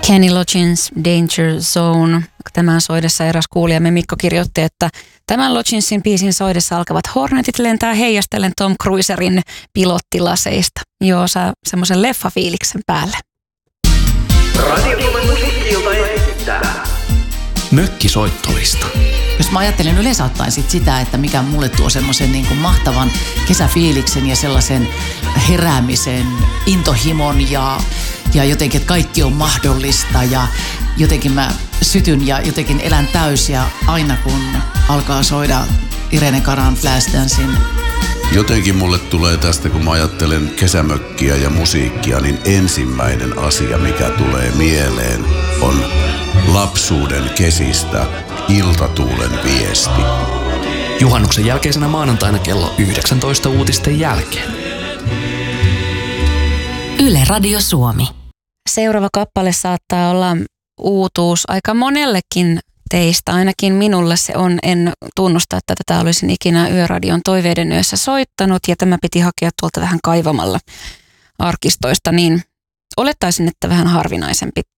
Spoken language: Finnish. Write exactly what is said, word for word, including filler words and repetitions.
Kenny Loggins Danger Zone. Tämän soidessa eräs kuulijamme Mikko kirjoitti, että tämän Logginsin biisin soidessa alkavat Hornetit lentää heijastellen Tom Cruiserin pilottilaseista. Joo, saa semmoisen leffafiiliksen päälle. Radio Suomen musiikki-ilta esittää Mökkisoittolista. Jos mä ajattelen yleensä ottaen sit sitä, että mikä mulle tuo semmoisen niin kuin mahtavan kesäfiiliksen ja sellaisen heräämisen, intohimon ja, ja jotenkin, että kaikki on mahdollista ja jotenkin mä sytyn ja jotenkin elän täysiä aina kun alkaa soida Irene Caran Flashdancen. Jotenkin mulle tulee tästä, kun mä ajattelen kesämökkiä ja musiikkia, niin ensimmäinen asia, mikä tulee mieleen, on lapsuuden kesistä iltatuulen viesti. Juhannuksen jälkeisenä maanantaina kello yhdeksäntoista uutisten jälkeen. Yle Radio Suomi. Seuraava kappale saattaa olla uutuus aika monellekin teistä. Ainakin minulle se on. En tunnusta, että tätä olisin ikinä Yöradion toiveiden yössä soittanut ja tämä piti hakea tuolta vähän kaivamalla arkistoista, niin olettaisin, että vähän harvinaisempi